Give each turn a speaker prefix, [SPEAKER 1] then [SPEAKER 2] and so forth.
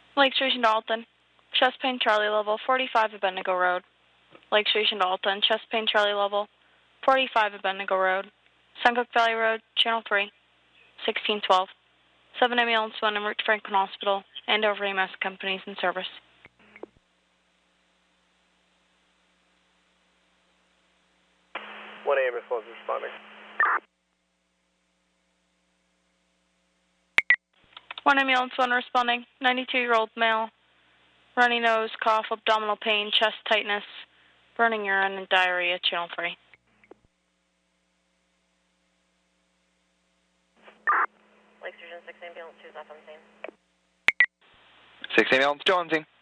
[SPEAKER 1] Lake Station Dalton. Chest pain Charlie level, 45 Abednego Road. Lake Station Dalton. Chest pain Charlie level, 45 Abednego Road. Suncook Valley Road, Channel 3, 1612. 7 ambulance 1 en route to Franklin Hospital. And over EMS companies in service.
[SPEAKER 2] 1 ambulance was responding.
[SPEAKER 1] 1 ambulance 1 responding. 92-year-old male. Runny nose, cough, abdominal pain, chest tightness, burning urine, and diarrhea, Channel 3.
[SPEAKER 3] Lake Station 6 ambulance 2 is off on scene.
[SPEAKER 4] 6 ambulance 2 on scene.